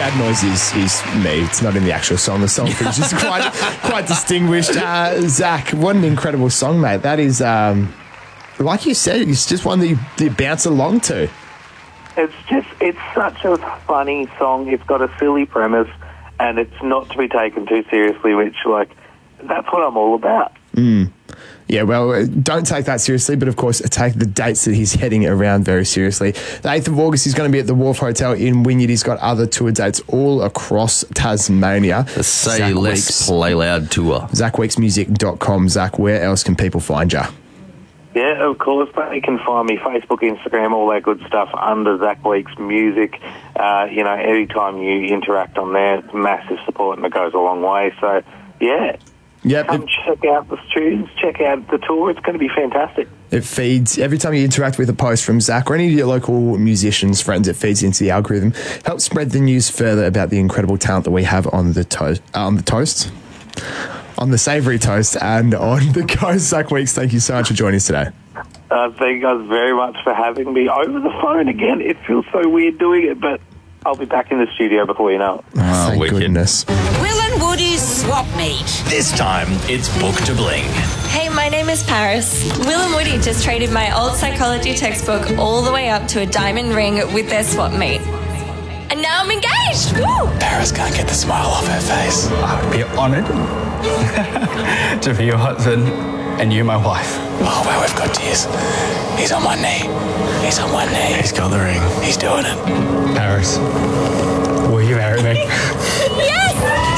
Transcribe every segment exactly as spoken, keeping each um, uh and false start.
crowd noise is, is me. It's not in the actual song. The song is just quite quite distinguished. Uh, Zach, what an incredible song, mate. That is, um, like you said, it's just one that you, you bounce along to. It's just, it's such a funny song. It's got a silly premise, and it's not to be taken too seriously, which, like, that's what I'm all about. Mm. Yeah, well, don't take that seriously, but of course, take the dates that he's heading around very seriously. The eighth of August, he's going to be at the Wharf Hotel in Wynyard. He's got other tour dates all across Tasmania. The Say Less, Play Loud tour. zach weeks music dot com. Zach, where else can people find you? Yeah, of course, but you can find me Facebook, Instagram, all that good stuff under Zach Weeks Music. Uh, you know, anytime you interact on there, it's massive support and it goes a long way. So, yeah. Yep. Come it, check out the students, check out the tour. It's going to be fantastic. It feeds, every time you interact with a post from Zach or any of your local musicians, friends, it feeds into the algorithm. Help spread the news further about the incredible talent that we have on the, to- uh, on the toast. On the savoury toast and on the coast. Zach Weeks, thank you so much for joining us today. Uh, thank you guys very much for having me over the phone again. It feels so weird doing it, but I'll be back in the studio before you know it. Oh, thank wicked. goodness. Will and Woody's Swap Meet. This time, it's Book to Bling. Hey, my name is Paris. Will and Woody just traded my old psychology textbook all the way up to a diamond ring with their swap meet. And now I'm engaged! Woo! Paris can't get the smile off her face. I would be honoured to be your husband and you my wife. Oh, wow, we've got tears. He's on one knee. He's on one knee. He's got the ring. He's doing it. Paris, will you marry me? Yes!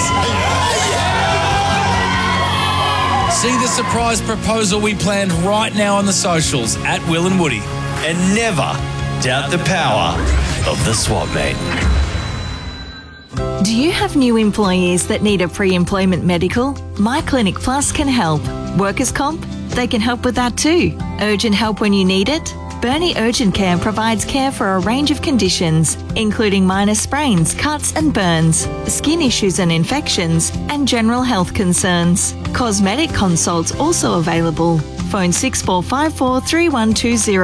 See the surprise proposal we planned right now on the socials at Will and Woody. And never doubt the power of the swap meet. Do you have new employees that need a pre-employment medical? My Clinic Plus can help. Workers' comp? They can help with that too. Urgent help when you need it? Burnie Urgent Care provides care for a range of conditions, including minor sprains, cuts and burns, skin issues and infections, and general health concerns. Cosmetic consults also available. Phone six four five four, three one two zero.